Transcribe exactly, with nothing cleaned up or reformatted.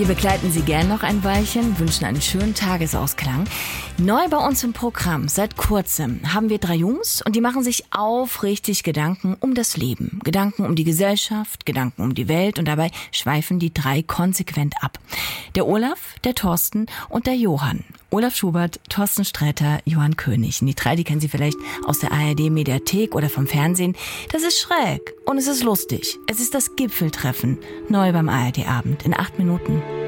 Wir begleiten Sie gern noch ein Weilchen, wünschen einen schönen Tagesausklang. Neu bei uns im Programm, seit kurzem, haben wir drei Jungs und die machen sich aufrichtig Gedanken um das Leben. Gedanken um die Gesellschaft, Gedanken um die Welt und dabei schweifen die drei konsequent ab. Der Olaf, der Thorsten und der Johann. Olaf Schubert, Thorsten Sträter, Johann König. Und die drei, die kennen Sie vielleicht aus der A R D-Mediathek oder vom Fernsehen. Das ist schräg und es ist lustig. Es ist das Gipfeltreffen, neu beim A R D-Abend in acht Minuten.